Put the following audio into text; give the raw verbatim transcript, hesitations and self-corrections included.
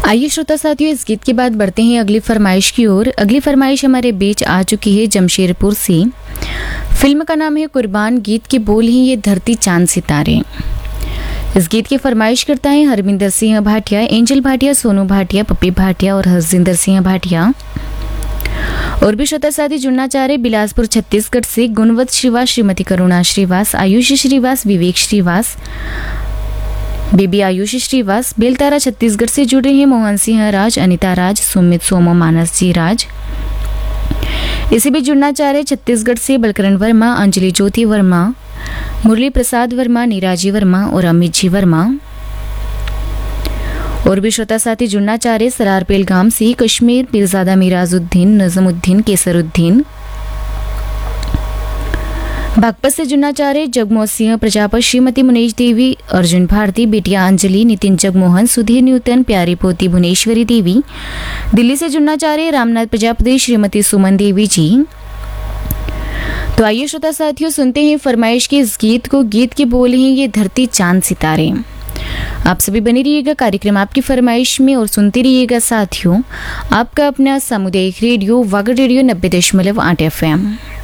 आइए श्रोता साथियों, इस गीत के बाद बढ़ते हैं अगली फरमाइश की ओर। अगली फरमाइश हमारे बीच आ चुकी है जमशेदपुर से। फिल्म का नाम है कुर्बान। गीत के बोल हैं ये धरती चांद सितारे। इस गीत की फरमाइश करता है हरमिंदर सिंह भाटिया, एंजल भाटिया, सोनू भाटिया, पप्पी भाटिया और हरजिंदर सिंह भाटिया। और भी श्रोता साथी जुड़ना चाह रहे बिलासपुर छत्तीसगढ़ से गुणवंत श्रीवास, श्रीमती करुणा श्रीवास, आयुष श्रीवास, विवेक श्रीवास, बेबी आयुष श्रीवास। बेलतारा छत्तीसगढ़ से जुड़े हैं मोहन सिंह राज, अनिता राज, सुमित सोमो, मानस जी राज। इसी भी जुड़ना चाह रहे छत्तीसगढ़ से बलकरण वर्मा, अंजलि ज्योति वर्मा, मुरली प्रसाद वर्मा, नीराजी वर्मा और अमित जी वर्मा। और भी श्रोता साथी जुड़ना चाह रहे सरारपेल गांव से कश्मीर पीरजादा मिराजुद्दीन, नजमुद्दीन, केसरुद्दीन। बागपत से जुड़ना चाह रहे जगमोहन सिंह प्रजापत, श्रीमती मुनेश देवी, अर्जुन भारती, बेटिया अंजलि, नितिन जगमोहन, सुधीर न्यूतन, प्यारी पोती भुवनेश्वरी देवी। दिल्ली से जुड़ना चाह रहे रामनाथ प्रजापति, श्रीमती सुमन देवी जी। तो आइए श्रोता साथियों सुनते हैं फरमाइश के इस गीत को। गीत के बोल हैं ये धरती चांद सितारे। आप सभी बने रहिएगा कार्यक्रम आपकी फरमाइश में और सुनते रहिएगा साथियों आपका अपना सामुदायिक रेडियो वागड़ रेडियो नब्बे दशमलव आठ एफ एम।